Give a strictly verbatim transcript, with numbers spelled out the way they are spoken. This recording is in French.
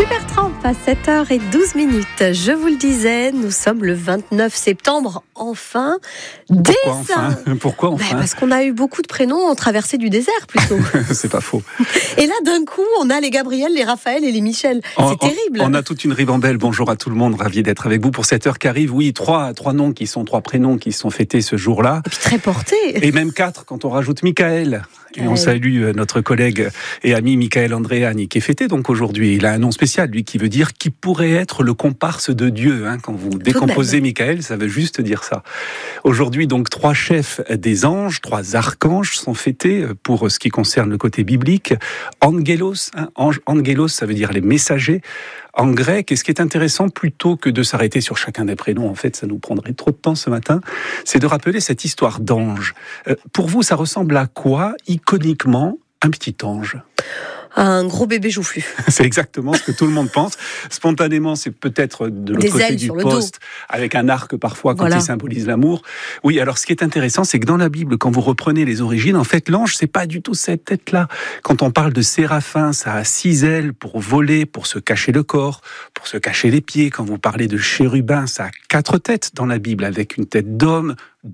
Supertramp à sept heures douze minutes. Je vous le disais, nous sommes le vingt-neuf septembre. Enfin, Pourquoi dessin. enfin Pourquoi enfin ben Parce qu'on a eu beaucoup de prénoms en traversée du désert, plutôt. C'est pas faux. Et là, d'un coup, on a les Gabriel, les Raphaël et les Michel. C'est on, terrible. On, on a toute une ribambelle. Bonjour à tout le monde, ravi d'être avec vous pour cette heure qui arrive. Oui, trois, trois noms qui sont, trois prénoms qui sont fêtés ce jour-là. Et puis très portés. Et même quatre quand on rajoute Michael. Et on salue notre collègue et ami Michael Andréani qui est fêté donc aujourd'hui. Il a un nom spécial, lui, qui veut dire qui pourrait être le comparse de Dieu. Hein, quand vous décomposez Michael, ça veut juste dire ça. Aujourd'hui, donc, trois chefs des anges, trois archanges sont fêtés pour ce qui concerne le côté biblique. Angelos, hein, ange, angelos, ça veut dire les messagers. En grec, et ce qui est intéressant, plutôt que de s'arrêter sur chacun des prénoms, en fait, ça nous prendrait trop de temps ce matin, c'est de rappeler cette histoire d'ange. Euh, pour vous, ça ressemble à quoi, iconiquement, un petit ange ? Un gros bébé joufflu. C'est exactement ce que tout le monde pense. Spontanément, c'est peut-être de l'autre Des côté ailes du sur le poste, avec un arc parfois quand Voilà. il symbolise l'amour. Oui, alors ce qui est intéressant, c'est que dans la Bible, quand vous reprenez les origines, en fait, l'ange, c'est pas du tout cette tête-là. Quand on parle de séraphin, ça a six ailes pour voler, pour se cacher le corps, pour se cacher les pieds. Quand vous parlez de chérubin, ça a quatre têtes dans la Bible, avec une tête d'homme,